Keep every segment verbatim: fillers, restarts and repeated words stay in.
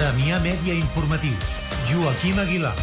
Premià Mèdia Informatius. Joaquim Aguilar.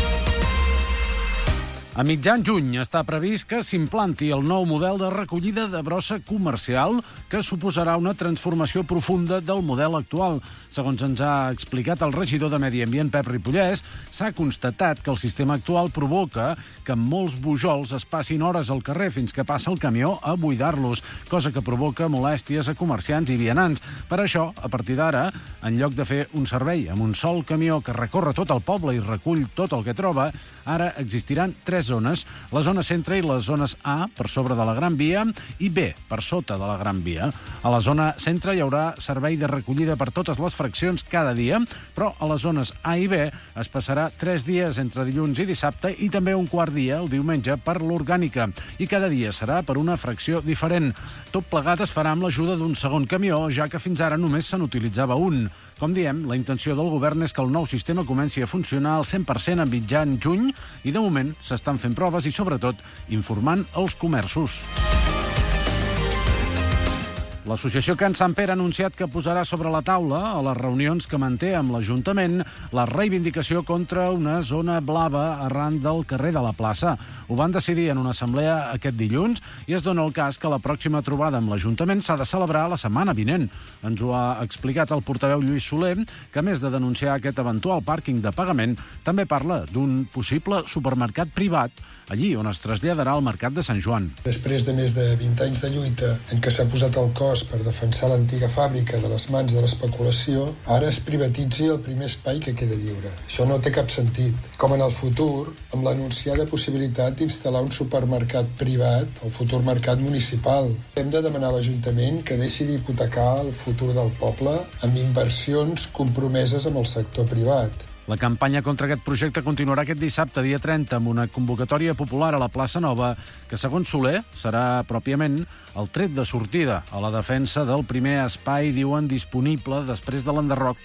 A mitjan juny està previst que s'implanti el nou model de recollida de brossa comercial que suposarà una transformació profunda del model actual. Segons ens ha explicat el regidor de Medi Ambient, Pep Ripollès, s'ha constatat que el sistema actual provoca que en molts bujols es passin hores al carrer fins que passa el camió a buidar-los, cosa que provoca molèsties a comerciants i vianants. Per això, a partir d'ara, en lloc de fer un servei amb un sol camió que recorre tot el poble i recull tot el que troba, ara existiran tres zones, la zona centre i les zones A per sobre de la Gran Via i B per sota de la Gran Via. A la zona centre hi haurà servei de recollida per totes les fraccions cada dia, però a les zones A i B es passarà tres dies entre dilluns i dissabte i també un quart dia el diumenge per l'orgànica, i cada dia serà per una fracció diferent. Tot plegat es farà amb l'ajuda d'un segon camió, ja que fins ara només se n'utilitzava un. Com diem, la intenció del govern és que el nou sistema comenci a funcionar al cent per cent a mitjan juny i de moment s'estan fent proves i, sobretot, informant els comerços. L'Associació Can Sant Pere ha anunciat que posarà sobre la taula a les reunions que manté amb l'Ajuntament la reivindicació contra una zona blava arran del carrer de la plaça. Ho van decidir en una assemblea aquest dilluns i es dona el cas que la pròxima trobada amb l'Ajuntament s'ha de celebrar la setmana vinent. Ens ho ha explicat el portaveu Lluís Soler, que a més de denunciar aquest eventual pàrquing de pagament, també parla d'un possible supermercat privat allí on es traslladarà el mercat de Sant Joan. Després de més de vint anys de lluita en què s'ha posat el cos per defensar l'antiga fàbrica de les mans de l'especulació, ara es privatitzi el primer espai que queda lliure. Això no té cap sentit. Com en el futur, amb l'anunciada possibilitat d'instal·lar un supermercat privat, el futur mercat municipal. Hem de demanar a l'Ajuntament que deixi d'hipotecar el futur del poble amb inversions compromeses amb el sector privat. La campanya contra aquest projecte continuarà aquest dissabte, dia trenta, amb una convocatòria popular a la plaça Nova, que, segons Soler, serà pròpiament el tret de sortida a la defensa del primer espai, diuen, disponible després de l'enderroc.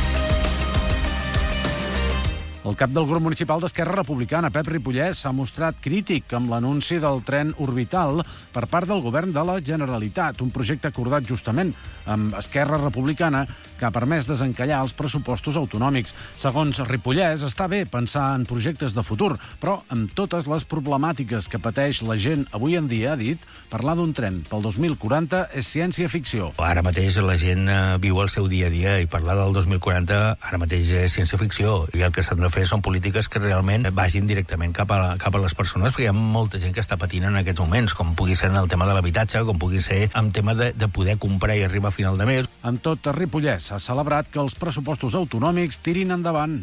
El cap del grup municipal d'Esquerra Republicana, Pep Ripollès, s'ha mostrat crític amb l'anunci del tren orbital per part del govern de la Generalitat, un projecte acordat justament amb Esquerra Republicana que ha permès desencallar els pressupostos autonòmics. Segons Ripollès, està bé pensar en projectes de futur, però amb totes les problemàtiques que pateix la gent avui en dia, ha dit, parlar d'un tren pel dos mil quaranta és ciència-ficció. Ara mateix la gent viu el seu dia a dia i parlar del dos mil quaranta ara mateix és ciència-ficció, i el que s'han de fer són polítiques que realment vagin directament cap a, cap a les persones, perquè hi ha molta gent que està patint en aquests moments, com pugui ser en el tema de l'habitatge, com pugui ser en tema de, de poder comprar i arribar a final de mes. Amb tot, Ripollès ha celebrat que els pressupostos autonòmics tirin endavant.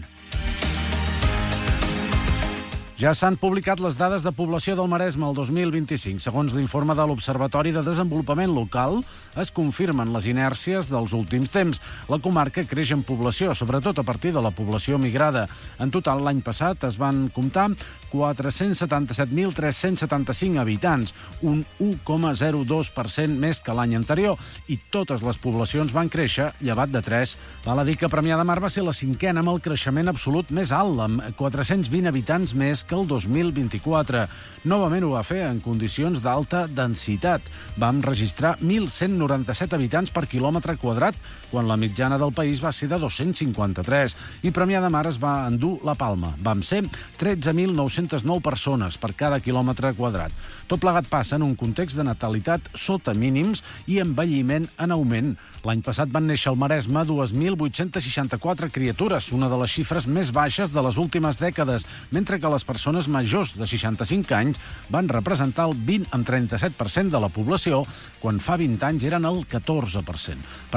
Ja s'han publicat les dades de població del Maresme el dos mil vint-i-cinc. Segons l'informe de l'Observatori de Desenvolupament Local, es confirmen les inèrcies dels últims temps. La comarca creix en població, sobretot a partir de la població migrada. En total, l'any passat es van comptar quatre-cents setanta-set mil tres-cents setanta-cinc habitants, un u coma zero dos per cent més que l'any anterior, i totes les poblacions van créixer, llevat de tres. Val a dir que Premià de Mar va ser la cinquena amb el creixement absolut més alt, amb quatre-cents vint habitants més que el dos mil vint-i-quatre. Novament ho va fer en condicions d'alta densitat. Vam registrar mil cent noranta-set habitants per quilòmetre quadrat, quan la mitjana del país va ser de dos-cents cinquanta-tres. I Premià de Mar es va endur la palma. Vam ser tretze mil nou-cents nou persones per cada quilòmetre quadrat. Tot plegat passa en un context de natalitat sota mínims i envelliment en augment. L'any passat van néixer al Maresme dos mil vuit-cents seixanta-quatre criatures, una de les xifres més baixes de les últimes dècades, mentre que les persones majors de seixanta-cinc anys van representar el vint coma trenta-set per cent de la població, quan fa vint anys eren el catorze per cent.